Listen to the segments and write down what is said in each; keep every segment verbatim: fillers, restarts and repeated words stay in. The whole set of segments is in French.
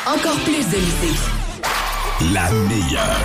Encore plus de musique. La meilleure.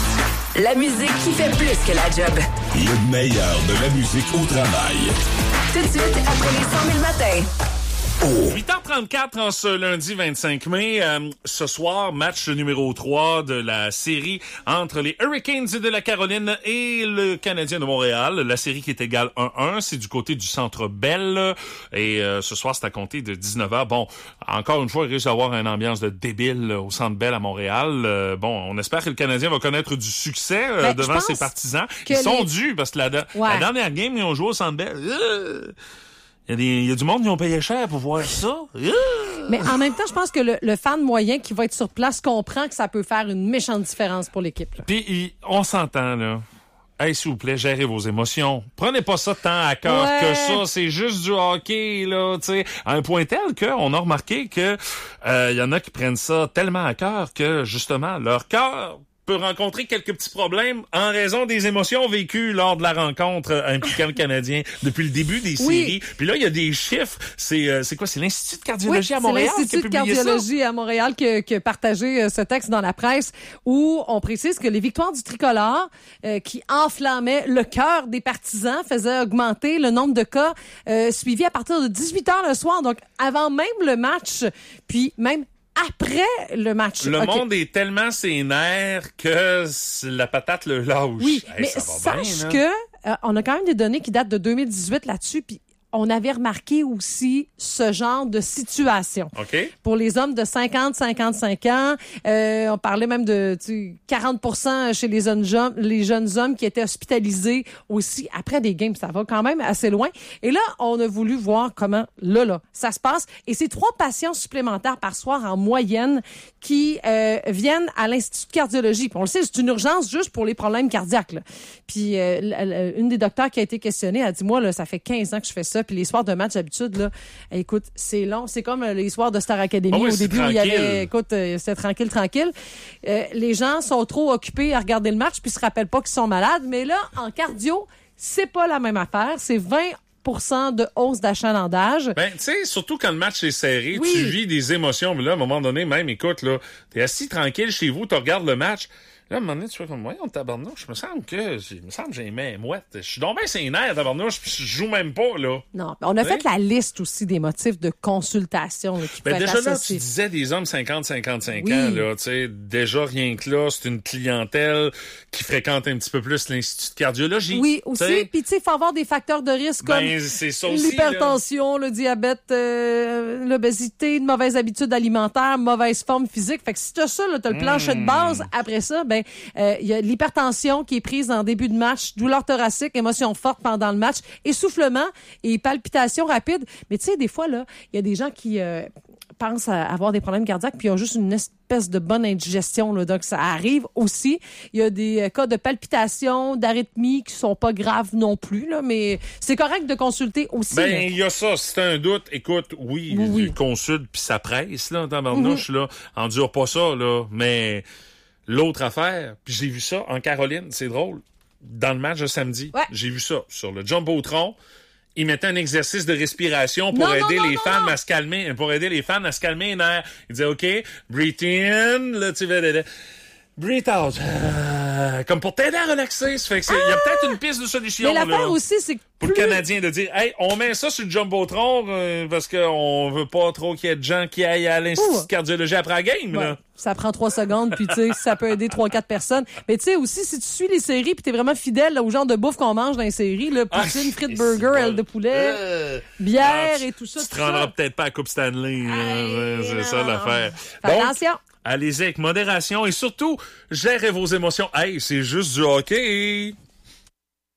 La musique qui fait plus que la job. Le meilleur de la musique au travail. Tout de suite, après les cent mille matins. Oh. huit heures trente-quatre en ce lundi vingt-cinq mai. Euh, ce soir, match numéro trois de la série entre les Hurricanes de la Caroline et le Canadien de Montréal. La série qui est égale un un, c'est du côté du Centre Bell. Et euh, ce soir, c'est à compter de dix-neuf heures. Bon, encore une fois, il risque d'avoir une ambiance de débile au Centre Bell à Montréal. Euh, bon, on espère que le Canadien va connaître du succès euh, ben, devant ses partisans. Ils sont les... dus parce que la, ouais. la dernière game, ils ont joué au Centre Bell. Euh, Il y, a des, il y a du monde qui ont payé cher pour voir ça. Mais en même temps, je pense que le, le fan moyen qui va être sur place comprend que ça peut faire une méchante différence pour l'équipe. Là. Puis, on s'entend, là. Hey, s'il vous plaît, gérez vos émotions. Prenez pas ça tant à cœur ouais. que ça. C'est juste du hockey, là, tu sais. À un point tel qu'on a remarqué que euh, y en a qui prennent ça tellement à cœur que, justement, leur cœur peut rencontrer quelques petits problèmes en raison des émotions vécues lors de la rencontre impliquant le Canadien depuis le début des oui. séries. Puis là, il y a des chiffres. C'est euh, c'est quoi? C'est l'Institut de cardiologie oui, à Montréal c'est l'Institut qui a publié de cardiologie ça? à Montréal qui, qui a partagé ce texte dans la presse où on précise que les victoires du tricolore euh, qui enflammaient le cœur des partisans faisaient augmenter le nombre de cas euh, suivis à partir de dix-huit heures le soir, donc avant même le match, puis même après le match. Le okay. monde est tellement sénère que la patate le lâche. Oui, hey, mais ça va sache bien, que euh, on a quand même des données qui datent de deux mille dix-huit là-dessus, puis on avait remarqué aussi ce genre de situation. OK. Pour les hommes de cinquante à cinquante-cinq ans, euh, on parlait même de tu, quarante pour cent chez les jeunes, hommes, les jeunes hommes qui étaient hospitalisés aussi après des games. Ça va quand même assez loin. Et là, on a voulu voir comment, là, là, ça se passe. Et c'est trois patients supplémentaires par soir en moyenne qui euh, viennent à l'Institut de cardiologie. Puis on le sait, c'est une urgence juste pour les problèmes cardiaques. Là. Puis euh, une des docteurs qui a été questionnée a dit, moi, là, ça fait quinze ans que je fais ça. Puis les soirs de match, d'habitude, là, écoute, c'est long. C'est comme les soirs de Star Academy oh oui, au début tranquille. où il y avait, écoute, c'était tranquille, tranquille. Euh, les gens sont trop occupés à regarder le match puis se rappellent pas qu'ils sont malades. Mais là, en cardio, c'est pas la même affaire. C'est vingt pour cent de hausse d'achalandage. Ben, tu sais, surtout quand le match est serré, oui. tu vis des émotions. Mais là, à un moment donné, même, écoute, là, t'es assis tranquille chez vous, tu regardes le match. Là, à un moment donné, tu fais comme, moi, on tabarnouche, je me semble que, je me semble que j'ai mes mouettes. Je suis donc bien sénère, tabarnouche, puis je joue même pas, là. Non, on a oui? fait la liste aussi des motifs de consultation, là, qui ben, peuvent déjà être là, associés. tu disais des hommes cinquante à cinquante-cinq oui. ans, là, tu sais, déjà rien que là, c'est une clientèle qui fréquente un petit peu plus l'Institut de cardiologie. Oui, aussi. Puis, tu sais, il faut avoir des facteurs de risque comme ben, c'est ça aussi, l'hypertension, là. le diabète, euh, l'obésité, une mauvaise habitude alimentaire, mauvaise forme physique. Fait que si t'as ça, là, t'as le plancher mmh. de base. Après ça, ben, il euh, y a l'hypertension qui est prise en début de match, douleur thoracique, émotion forte pendant le match, essoufflement et palpitations rapides. Mais tu sais, des fois, là, il y a des gens qui euh, pensent à avoir des problèmes cardiaques puis ils ont juste une espèce de bonne indigestion, là. Donc, ça arrive aussi. Il y a des euh, cas de palpitations, d'arythmie qui sont pas graves non plus, là, mais c'est correct de consulter aussi. Ben, il y a ça. Si t'as un doute, écoute, oui, oui, oui. consulte puis ça presse, là, dans Barnouche, mm-hmm. là. Endure pas ça, là, mais... L'autre affaire, puis j'ai vu ça en Caroline, c'est drôle, dans le match de samedi, ouais. j'ai vu ça sur le Jumbotron. Ils mettaient un exercice de respiration pour non, aider non, non, les non, fans non. à se calmer, pour aider les fans à se calmer les nerfs. Ils disaient, OK, breathe in, là, tu vas... Breathe out. Euh, comme pour t'aider à relaxer. Ça fait que c'est, il ah! y a peut-être une piste de solution. Mais l'affaire là, aussi, c'est que pour plus... le Canadien de dire, hey, on met ça sur le Jumbotron euh, parce qu'on veut pas trop qu'il y ait de gens qui aillent à l'Institut de cardiologie après la game. Ouais. Là. Ça prend trois secondes, puis tu sais, ça peut aider trois, quatre personnes. Mais tu sais aussi, si tu suis les séries, puis t'es vraiment fidèle là, au genre de bouffe qu'on mange dans les séries, là, poutine, ah, frites, burger, aile de poulet, euh, bière non, tu, et tout ça. Tu tout te rendras ça. peut-être pas à la Coupe Stanley. Hein, c'est non. ça l'affaire. Fais Donc, attention. Allez-y avec modération et surtout, gérez vos émotions. Hey, c'est juste du hockey.